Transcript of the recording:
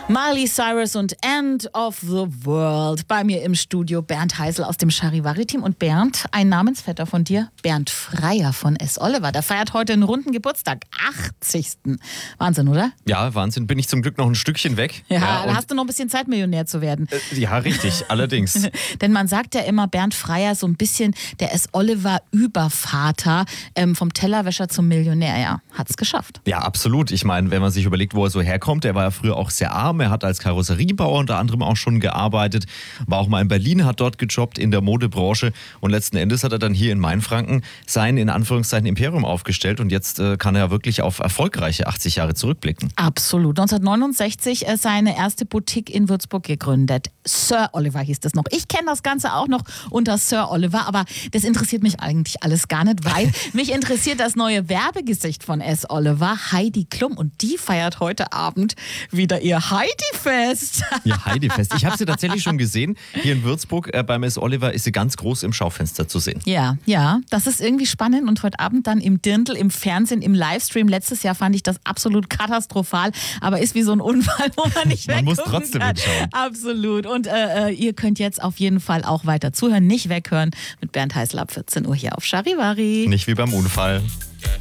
Miley Cyrus und End of the World. Bei mir im Studio Bernd Heisel aus dem Charivari-Team. Und Bernd, ein Namensvetter von dir, Bernd Freier von S. Oliver. Der feiert heute einen runden Geburtstag, 80. Wahnsinn, oder? Ja, Wahnsinn. Bin ich zum Glück noch ein Stückchen weg. Ja, da hast du noch ein bisschen Zeit, Millionär zu werden. Ja, richtig, allerdings. Denn man sagt ja immer, Bernd Freier so ein bisschen der S. Oliver-Übervater vom Tellerwäscher zum Millionär. Ja, hat's geschafft. Ja, absolut. Ich meine, wenn man sich überlegt, wo er so herkommt, er war ja früher auch sehr arm. Er hat als Karosseriebauer unter anderem auch schon gearbeitet, war auch mal in Berlin, hat dort gejobbt in der Modebranche und letzten Endes hat er dann hier in Mainfranken sein, in Anführungszeichen, Imperium aufgestellt und jetzt kann er wirklich auf erfolgreiche 80 Jahre zurückblicken. Absolut. 1969 seine erste Boutique in Würzburg gegründet. Sir Oliver hieß das noch. Ich kenne das Ganze auch noch unter Sir Oliver, aber das interessiert mich eigentlich alles gar nicht, weil mich interessiert das neue Werbegesicht von S. Oliver, Heidi Klum, und die feiert heute Abend wieder ihr Heidi-Fest. Ja, Heidi-Fest. Ich habe sie tatsächlich schon gesehen. Hier in Würzburg beim S. Oliver ist sie ganz groß im Schaufenster zu sehen. Ja, das ist irgendwie spannend und heute Abend dann im Dirndl, im Fernsehen, im Livestream. Letztes Jahr fand ich das absolut katastrophal, aber ist wie so ein Unfall, wo man nicht weggucken Man muss trotzdem kann. hinschauen. Absolut. Und ihr könnt jetzt auf jeden Fall auch weiter zuhören, nicht weghören mit Bernd Heisel ab 14 Uhr hier auf Charivari. Nicht wie beim Unfall.